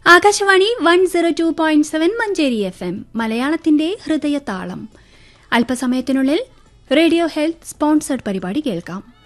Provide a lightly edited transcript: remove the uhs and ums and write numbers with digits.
Akashvani 102.7 Manjeri FM മലയാളത്തിന്റെ ഹൃദയതാളം. അല്പസമയത്തിനുള്ളിൽ റേഡിയോ ഹെൽത്ത് സ്പോൺസർഡ് പരിപാടി കേൾക്കാം.